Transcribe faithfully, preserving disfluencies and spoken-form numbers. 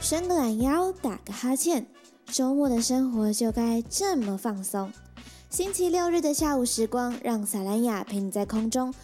伸个懒腰，打个哈欠，周末的生活就该这么放松。星期六日的下午时光，让萨兰雅陪你在空中